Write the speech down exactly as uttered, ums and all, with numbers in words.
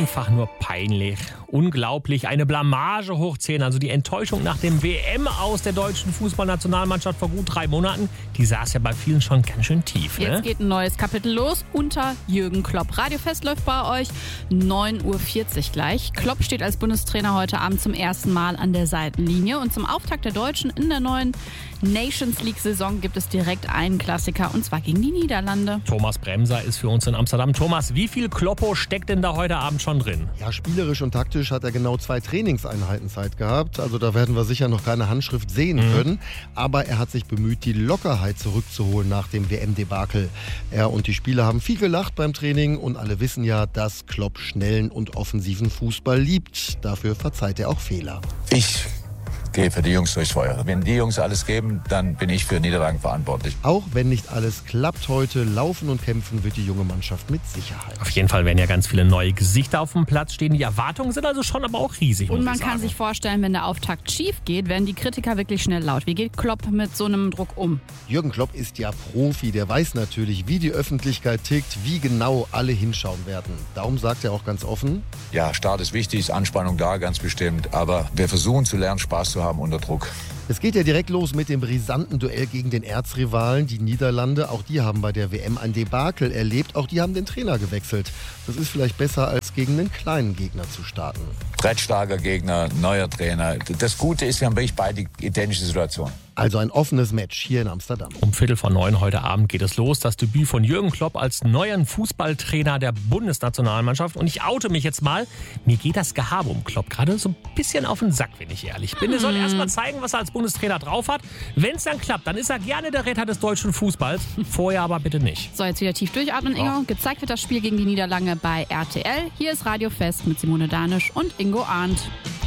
einfach nur peinlich. Unglaublich, eine Blamage hoch zehn. Also die Enttäuschung nach dem W M aus der deutschen Fußballnationalmannschaft vor gut drei Monaten, die saß ja bei vielen schon ganz schön tief. Ne? Jetzt geht ein neues Kapitel los unter Jürgen Klopp. Radiofest läuft bei euch neun Uhr vierzig gleich. Klopp steht als Bundestrainer heute Abend zum ersten Mal an der Seitenlinie. Und zum Auftakt der Deutschen in der neuen Nations League-Saison gibt es direkt einen Klassiker, und zwar gegen die Niederlande. Thomas Bremser ist für uns in Amsterdam. Thomas, wie viel Kloppo steckt denn da heute Abend schon drin? Ja, spielerisch und taktisch hat er genau zwei Trainingseinheiten Zeit gehabt. Also da werden wir sicher noch keine Handschrift sehen mhm. können. Aber er hat sich bemüht, die Lockerheit zurückzuholen nach dem W M-Debakel. Er und die Spieler haben viel gelacht beim Training und alle wissen ja, dass Klopp schnellen und offensiven Fußball liebt. Dafür verzeiht er auch Fehler. Ich gehe für die Jungs durchs Feuer. Wenn die Jungs alles geben, dann bin ich für Niederlagen verantwortlich. Auch wenn nicht alles klappt heute, laufen und kämpfen wird die junge Mannschaft mit Sicherheit. Auf jeden Fall werden ja ganz viele neue Gesichter auf dem Platz stehen. Die Erwartungen sind also schon aber auch riesig. Und man kann sich vorstellen, wenn der Auftakt schief geht, werden die Kritiker wirklich schnell laut. Wie geht Klopp mit so einem Druck um? Jürgen Klopp ist ja Profi. Der weiß natürlich, wie die Öffentlichkeit tickt, wie genau alle hinschauen werden. Darum sagt er auch ganz offen: Ja, Start ist wichtig, ist Anspannung da, ganz bestimmt. Aber wir versuchen zu lernen, Spaß zu haben unter Druck. Es geht ja direkt los mit dem brisanten Duell gegen den Erzrivalen, die Niederlande. Auch die haben bei der W M ein Debakel erlebt. Auch die haben den Trainer gewechselt. Das ist vielleicht besser, als gegen einen kleinen Gegner zu starten. Brettstarker Gegner, neuer Trainer. Das Gute ist, wir haben wirklich beide identische Situationen. Also ein offenes Match hier in Amsterdam. Um Viertel vor neun heute Abend geht es los. Das Debüt von Jürgen Klopp als neuen Fußballtrainer der Bundesnationalmannschaft. Und ich oute mich jetzt mal. Mir geht das Gehabe um Klopp gerade so ein bisschen auf den Sack, wenn ich ehrlich bin. Er soll erst mal zeigen, was er als Bundestrainer drauf hat. Wenn es dann klappt, dann ist er gerne der Retter des deutschen Fußballs. Vorher aber bitte nicht. So, jetzt wieder tief durchatmen, Ingo. Ja. Gezeigt wird das Spiel gegen die Niederlande bei R T L. Hier ist Radiofest mit Simone Danisch und Ingo Arndt.